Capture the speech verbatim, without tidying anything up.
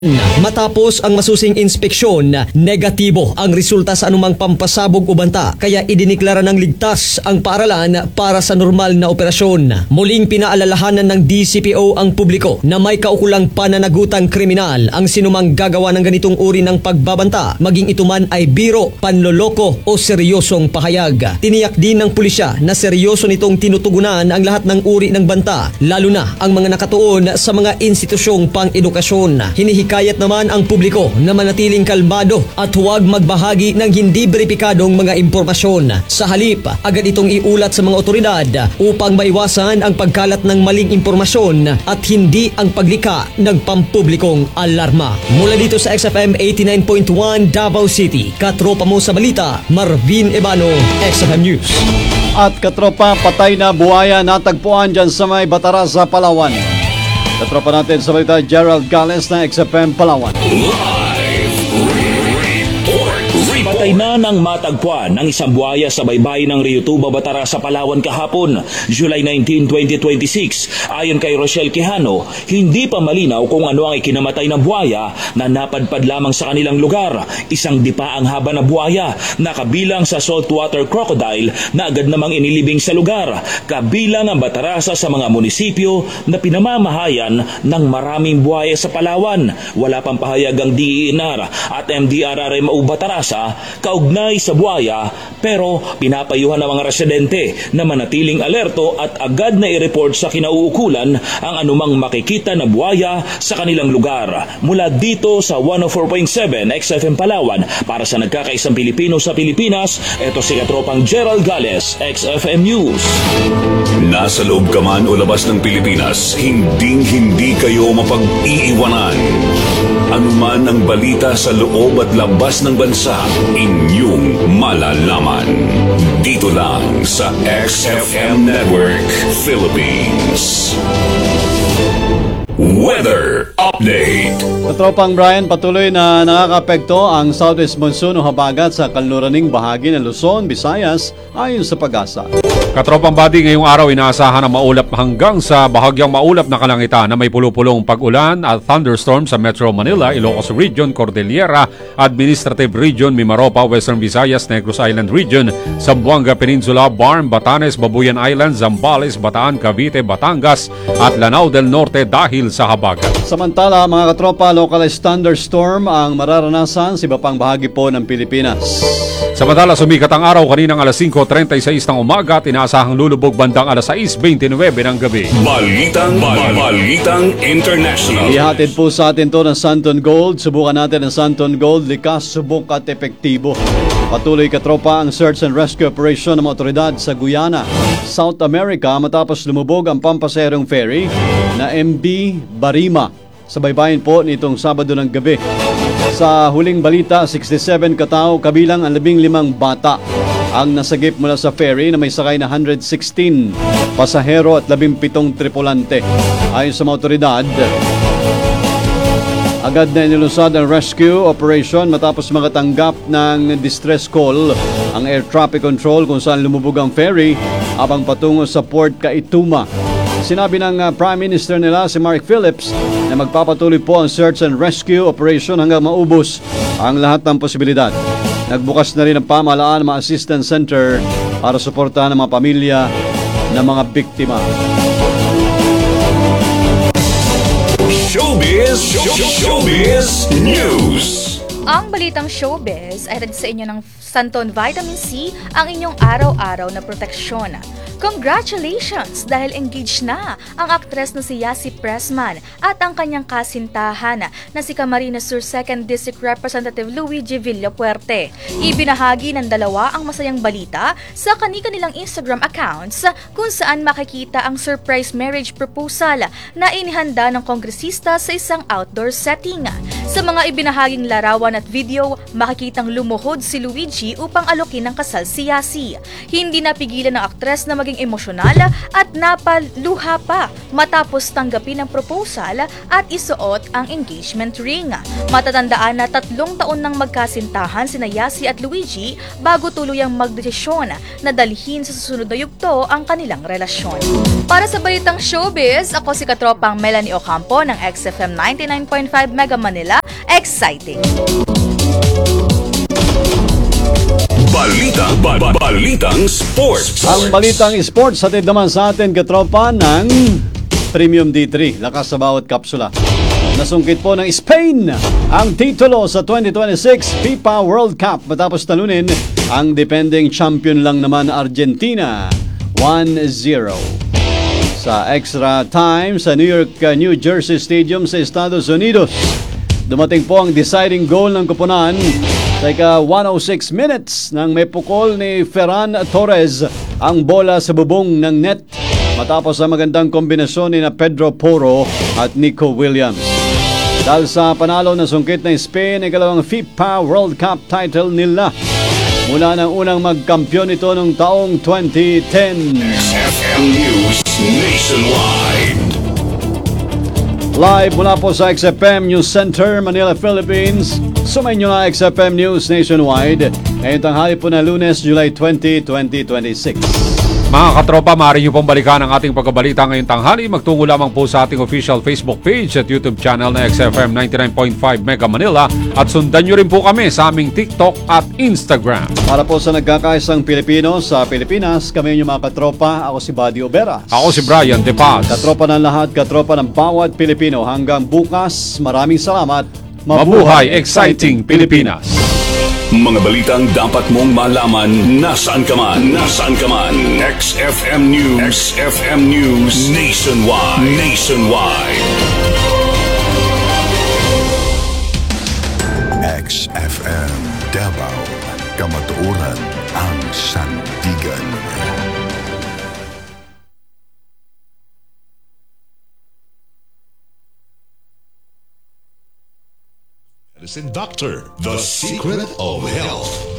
Matapos ang masusing inspeksyon, negatibo ang resulta sa anumang pampasabog o banta, kaya idiniklara ng ligtas ang paaralan para sa normal na operasyon. Muling pinaalalahanan ng D C P O ang publiko na may kaukulang pananagutang kriminal ang sinumang gagawa ng ganitong uri ng pagbabanta, maging ito man ay biro, panloloko o seryosong pahayag. Tiniyak din ng pulisya na seryoso nitong tinutugunan ang lahat ng uri ng banta, lalo na ang mga nakatuon sa mga institusyong pang-edukasyon. Hinihik Hikayat naman ang publiko na manatiling kalmado at huwag magbahagi ng hindi beripikadong mga impormasyon. Sa halip, agad itong iulat sa mga otoridad upang maiwasan ang pagkalat ng maling impormasyon at hindi ang paglika ng pampublikong alarma. Mula dito sa X F M eighty-nine point one Davao City, katropa mo sa balita, Marvin Ebano, X F M News. At katropa, patay na buhaya natagpuan dyan sa may Batarasa, Palawan. Katropa natin sa balita, Gerald Gales na X F M Palawan. Patay na ng matagpuan ng isang buhaya sa baybay ng Rio Tuba, Batarasa, Palawan kahapon, July nineteenth, twenty twenty-six. Ayon kay Rochelle Quijano, hindi pa malinaw kung ano ang ikinamatay ng buhaya na napadpad lamang sa kanilang lugar. Isang dipa ang haba na buhaya na kabilang sa saltwater crocodile na agad namang inilibing sa lugar. Kabilang ang Batarasa sa mga munisipyo na pinamamahayan ng maraming buhaya sa Palawan. Wala pang pahayag ang D E N R at M D R R M O Batarasa kaugnay sa buhaya, pero pinapayuhan ng mga residente na manatiling alerto at agad na i-report sa kinauukulan ang anumang makikita na buhaya sa kanilang lugar. Mula dito sa one oh four point seven X F M Palawan, para sa nagkakaisang Pilipino sa Pilipinas, ito si katropang Gerald Gales, X F M News. Nasa loob ka man o labas ng Pilipinas, hinding-hindi kayo mapag-iiwanan. Anuman ang balita sa loob at labas ng bansa, inyong malalaman. Dito lang sa X F M Network Philippines. Weather Update. Katropang Brian, patuloy na nakakapekto ang Southwest Monsoon o habagat sa kanluraning bahagi ng Luzon, Visayas ayon sa Pag-asa. Katropang Buddy, ngayong araw inaasahan ang maulap hanggang sa bahagyang maulap na kalangitan na may pulupulong pag-ulan at thunderstorm sa Metro Manila, Ilocos Region, Cordillera, Administrative Region, Mimaropa, Western Visayas, Negros Island Region, Zamboanga Peninsula, Barm, Batanes, Babuyan Island, Zambales, Bataan, Cavite, Batangas at Lanao del Norte dahil sa habagat. Samantala, mga katropa, localized thunderstorm ang mararanasan sa iba pang bahagi po ng Pilipinas. Samantala, sumikat ang araw kaninang alas singko trenta-seis ng umaga at inaasahang lulubog bandang alas sais beintinuwebe ng gabi. Balitang, bal- Balitang International. Ihatid po sa atin to ng Santon Gold. Subukan natin ang Santon Gold, likas, subok at epektibo. Patuloy katropa ang search and rescue operation ng mga otoridad sa Guyana, South America matapos lumubog ang pampaserong ferry na M B Barima sa baybayin po nitong Sabado ng gabi. Sa huling balita, sixty-seven katao kabilang ang labing limang bata ang nasagip mula sa ferry na may sakay na one hundred sixteen pasahero at labing pitong tripulante. Ayon sa mga otoridad, agad na inilusad ang rescue operation matapos makatanggap ng distress call ang air traffic control kung saan lumubog ang ferry habang patungo sa Port Kaituma. Sinabi ng uh, Prime Minister nila si Mark Phillips na magpapatuloy po ang search and rescue operation hanggang maubos ang lahat ng posibilidad. Nagbukas na rin ang pamahalaan mga assistance center para suportahan ang mga pamilya ng mga biktima. Showbiz, Showbiz News. Ang balitang showbiz ay hatid sa inyo ng Santon Vitamin C, ang inyong araw-araw na proteksyon. Congratulations! Dahil engaged na ang aktres na si Yasi Pressman at ang kanyang kasintahan na si Camarines Sur second District Representative Luigi Villapuerte. Ibinahagi ng dalawa ang masayang balita sa kani-kanilang Instagram accounts kung saan makikita ang surprise marriage proposal na inihanda ng kongresista sa isang outdoor setting. Sa mga ibinahaging larawan at video, makikitang lumuhod si Luigi upang alokin ng kasal si Yasi. Hindi napigilan ng aktres na maging emosyonal at napaluha pa matapos tanggapin ang proposal at isuot ang engagement ring. Matatandaan na tatlong taon nang magkasintahan sina Yasi at Luigi bago tuluyang magdesisyon na dalhin sa susunod na yugto ang kanilang relasyon. Para sa balitang showbiz, ako si katropang Melanie Ocampo ng X F M ninety-nine point five Mega Manila. Exciting! Balita, ba, ba- balitang sports. Ang balitang sports hatid naman sa atin katropa ng Premium D three. Lakas sa bawat kapsula. Nasungkit po ng Spain ang titulo sa twenty twenty-six FIFA World Cup matapos talunin ang defending champion lang naman Argentina one zero. Sa extra time sa New York, uh, New Jersey Stadium sa Estados Unidos, dumating po ang deciding goal ng koponan sa ika one oh six minutes nang may pukol ni Ferran Torres ang bola sa bubong ng net matapos ang magandang kombinasyon ni na Pedro Porro at Nico Williams. Dahil sa panalo na sungkit ng Spain, ikalawang FIFA World Cup title nila mula ng unang magkampiyon ito noong taong twenty ten. X F M News Nationwide. Live mula po sa X F M News Center, Manila, Philippines. Sumayin nyo na X F M News Nationwide. Ngayong tanghali po na Lunes, July twentieth, twenty twenty-six. Mga katropa, maaari nyo pong balikan ang ating pagkabalita ngayong tanghali. Magtungo lamang po sa ating official Facebook page at YouTube channel na X F M ninety-nine point five Mega Manila at sundan nyo rin po kami sa aming TikTok at Instagram. Para po sa nagkakaisang Pilipino sa Pilipinas, kami yung mga katropa. Ako si Buddy Oberas. Ako si Brian De Paz. Katropa ng lahat, katropa ng bawat Pilipino. Hanggang bukas, maraming salamat. Mabuhay exciting Pilipinas! Mga balitang dapat mong malaman nasaan ka man. Nasaan ka man. X F M News. X F M News Nationwide. Nationwide. X F M Davao, kamatuoran ang sandigan. Medicine Doctor, the secret of health.